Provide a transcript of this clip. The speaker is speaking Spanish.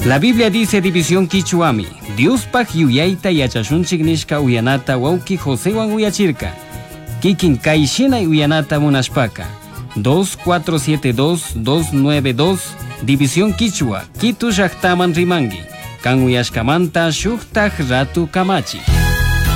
La Biblia dice división Quichuami, Diospaj yuyaita yachashunchik nishka uyanata wauki Josewan uyachirka. Kikin kaishina uyanata munashpaka. 2472-292, división Quichua, Quito llaqtaman rimangi. Kan uyashkamanta shuktaj ratu kamachi.